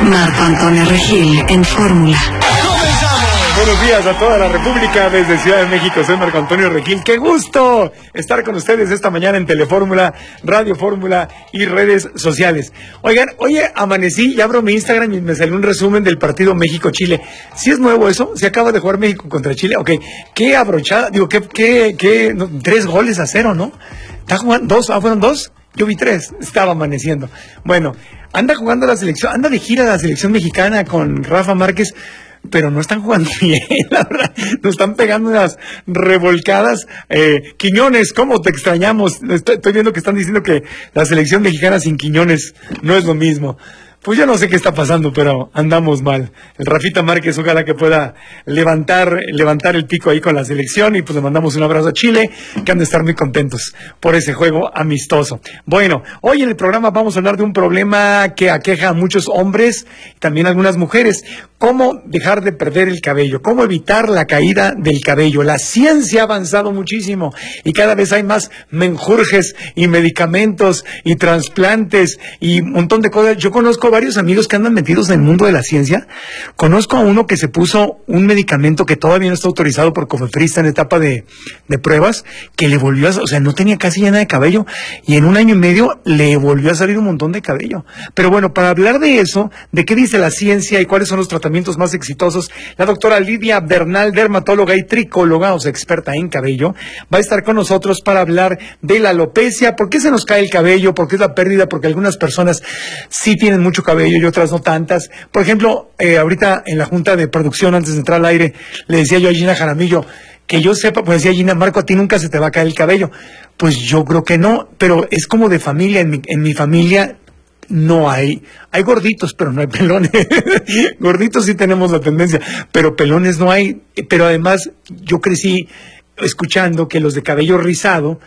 Marco Antonio Regil en Fórmula. Buenos días a toda la República desde Ciudad de México. Soy Marco Antonio Regil. ¡Qué gusto estar con ustedes esta mañana en Telefórmula, Radio Fórmula y redes sociales! Oigan, oye, amanecí y abro mi Instagram y me salió un resumen del partido México-Chile. ¿Sí es nuevo eso? ¿Se acaba de jugar México contra Chile? Ok, qué abrochada, digo, no, 3-0, ¿no? ¿Está jugando 2? ¿Fueron 2? Yo vi 3, estaba amaneciendo. Bueno, anda jugando la selección, anda de gira la selección mexicana con Rafa Márquez, pero no están jugando bien, la verdad. Nos están pegando unas revolcadas. Quiñones, ¿cómo te extrañamos? Estoy viendo que están diciendo que la selección mexicana sin Quiñones no es lo mismo. Pues yo no sé qué está pasando, pero andamos mal. El Rafita Márquez, ojalá que pueda levantar el pico ahí con la selección, y pues le mandamos un abrazo a Chile, que han de estar muy contentos por ese juego amistoso. Bueno, hoy en el programa vamos a hablar de un problema que aqueja a muchos hombres y también a algunas mujeres. ¿Cómo dejar de perder el cabello? ¿Cómo evitar la caída del cabello? La ciencia ha avanzado muchísimo y cada vez hay más menjurjes y medicamentos y trasplantes y un montón de cosas. Yo conozco varios amigos que andan metidos en el mundo de la ciencia. Conozco a uno que se puso un medicamento que todavía no está autorizado por Cofepris, está en etapa de pruebas, que le volvió o sea, no tenía casi nada de cabello y en 1 año y medio le volvió a salir un montón de cabello. Pero bueno, para hablar de eso, de qué dice la ciencia y cuáles son los tratamientos más exitosos, la doctora Lidia Bernal, dermatóloga y tricóloga, o sea, experta en cabello, va a estar con nosotros para hablar de la alopecia, por qué se nos cae el cabello, por qué es la pérdida, porque algunas personas sí tienen mucho cabello y otras no tantas. Por ejemplo, ahorita en la junta de producción, antes de entrar al aire, le decía yo a Gina Jaramillo, que yo sepa, pues decía Gina, Marco, a ti nunca se te va a caer el cabello. Pues yo creo que no, pero es como de familia, en mi familia no hay gorditos, pero no hay pelones. Gorditos sí tenemos la tendencia, pero pelones no hay. Pero además yo crecí escuchando que los de cabello rizado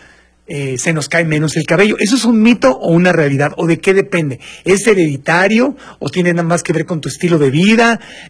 se nos cae menos el cabello. ¿Eso es un mito o una realidad? ¿O de qué depende? ¿Es hereditario o tiene nada más que ver con tu estilo de vida?